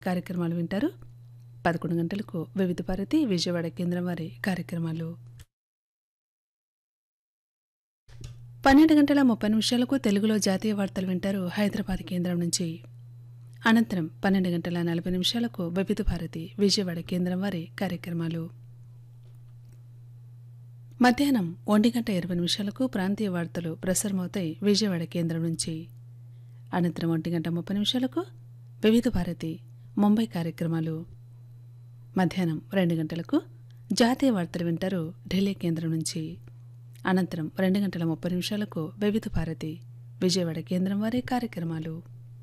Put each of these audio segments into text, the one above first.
కార్యక్రమాలు వింటారు. 11 గంటలకు వివిధ భారతి విజయవాడ కేంద్రం వారి కార్యక్రమాలు. 12:30 తెలుగులో జాతీయ వార్తలు వింటారు హైదరాబాద్ కేంద్రం నుంచి. అనంతరం 12:40 వివిధ భారతి విజయవాడ కేంద్రం వారి కార్యక్రమాలు. మధ్యాహ్నం 1:20 ప్రాంతీయ వార్తలు ప్రసారమవుతాయి విజయవాడ కేంద్రం నుంచి. అనంతరం 1:30 వివిధ భారతి ముంబై కార్యక్రమాలు. మధ్యాహ్నం 2 గంటలకు జాతీయ వార్తలు వింటారు ఢిల్లీ కేంద్రం నుంచి. అనంతరం 2:30 వివిధ భారతి విజయవాడ కేంద్రం వారి కార్యక్రమాలు.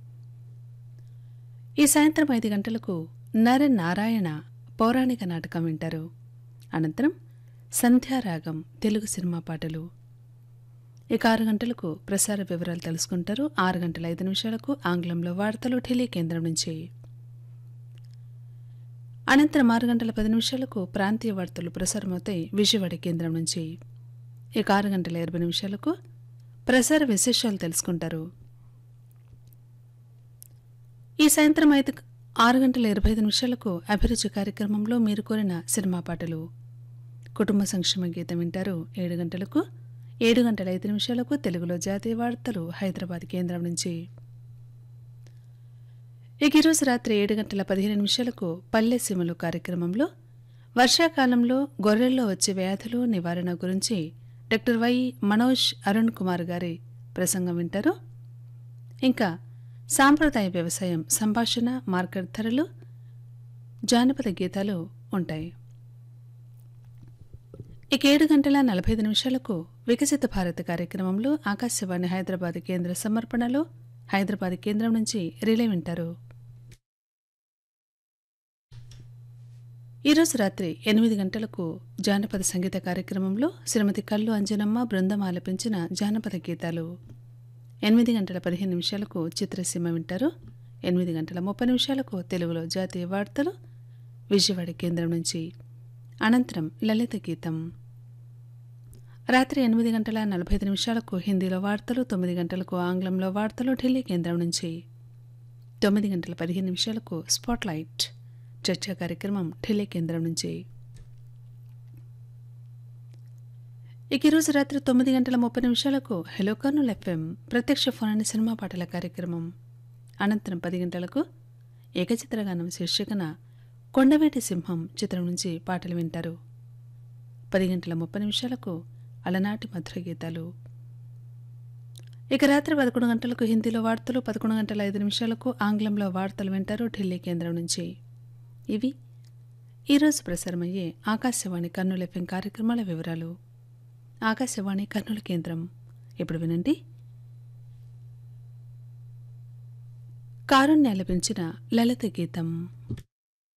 ఈ సాయంత్రం 5 గంటలకు నరనారాయణ పౌరాణిక నాటకం వింటారు. అనంతరం సంధ్యారాగం తెలుగు సినిమా పాటలు. ఇక 6 గంటలకు ప్రసార వివరాలు తెలుసుకుంటారు. 6:05 ఆంగ్లంలో వార్తలు ఢిల్లీ కేంద్రం నుంచి. అనంతరం 6:10 ప్రాంతీయ వార్తలు ప్రసారమవుతాయి విజయవాడ కేంద్రం నుంచి. ఇక 6:20 ప్రసార విశేషాలు తెలుసుకుంటారు. ఈ సాయంత్రం 6:25 అభిరుచి కార్యక్రమంలో మీరు కోరిన సినిమా పాటలు. కుటుంబ సంక్షేమ గీతం వింటారు 7 గంటలకు. 7:05 తెలుగులో జాతీయ వార్తలు హైదరాబాద్ కేంద్రం నుంచి. ఇక ఈరోజు రాత్రి 7:15 పల్లె సీమలు కార్యక్రమంలో వర్షాకాలంలో గొర్రెల్లో వచ్చే వ్యాధులు నివారణ గురించి డాక్టర్ వై మనోజ్ అరుణ్ కుమార్ గారి ప్రసంగం వింటారు. ఇంకా సాంప్రదాయ వ్యవసాయం సంభాషణ, మార్కెట్ ధరలు, జానపద గీతాలు ఉంటాయి. ఇక 7:45 వికసిత భారత్ కార్యక్రమంలో ఆకాశవాణి హైదరాబాద్ కేంద్ర సమర్పణలో హైదరాబాద్ కేంద్రం నుంచి రిలే వింటారు. ఈరోజు రాత్రి 8 గంటలకు జానపద సంగీత కార్యక్రమంలో శ్రీమతి కల్లు అంజనమ్మ బృందం ఆలపించిన జానపద గీతాలు. 8:15 చిత్రసీమ వింటారు. 8:30 తెలుగులో జాతీయ వార్తలు విజయవాడ కేంద్రం నుంచి. అనంతరం లలిత గీతం. రాత్రి 8:45 హిందీలో వార్తలు, 9 గంటలకు ఆంగ్లంలో వార్తలు ఢిల్లీ కేంద్రం నుంచి. 9:15 స్పాట్లైట్ చర్చా కార్యక్రమం ఢిల్లీ కేంద్రం నుంచి. ఇక ఈరోజు రాత్రి 9:30 హెలో కర్నూల్ ఎఫ్ఎం ప్రత్యక్ష ఫోన్ సినిమా పాటల కార్యక్రమం. అనంతరం 10 గంటలకు ఏకచిత్రగానం శీర్షికన కొండవేటి సింహం చిత్రం నుంచి పాటలు వింటారు. 10:30 అలనాటి మధుర గీతాలు. ఇక రాత్రి 11 గంటలకు హిందీలో వార్తలు, 11:05 ఆంగ్లంలో వార్తలు వింటారు ఢిల్లీ కేంద్రం నుంచి. ఇవి ఈరోజు ప్రసారమయ్యే ఆకాశవాణి కర్నూలు ఎఫ్ఎం కార్యక్రమాల వివరాలు. ఆకాశవాణి కర్నూలు కేంద్రం. ఇప్పుడు వినండి, కారుణ్య ఆలపించిన లలిత గీతం.